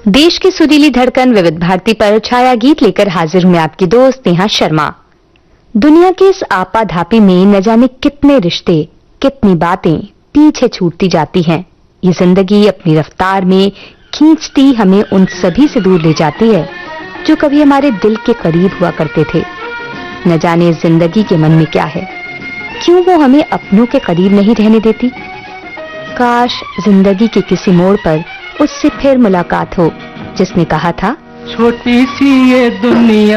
देश की सुरीली धड़कन विविध भारती पर छाया गीत लेकर हाजिर हूं आपकी दोस्त नेहा शर्मा। दुनिया की इस आपाधापी में न जाने कितने रिश्ते, कितनी बातें पीछे छूटती जाती हैं। ये जिंदगी अपनी रफ्तार में खींचती हमें उन सभी से दूर ले जाती है जो कभी हमारे दिल के करीब हुआ करते थे। न जाने इस जिंदगी के मन में क्या है, क्यों वो हमें अपनों के करीब नहीं रहने देती। काश जिंदगी के किसी मोड़ पर उससे फिर मुलाकात हो जिसने कहा था, छोटी सी ये दुनिया